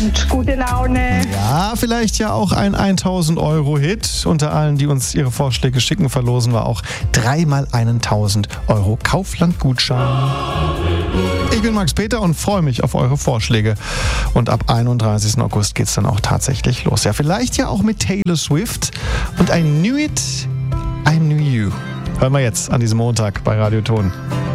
und gute Laune. Ja, vielleicht ja auch ein 1000-Euro-Hit. Unter allen, die uns ihre Vorschläge schicken, verlosen wir auch 3-mal einen 1000-Euro Kaufland-Gutschein. Ich bin Max Peter und freue mich auf eure Vorschläge. Und ab 31. August geht's dann auch tatsächlich los. Ja, vielleicht ja auch mit Taylor Swift und I Knew It, I Knew You. Hören wir jetzt an diesem Montag bei Radio Ton.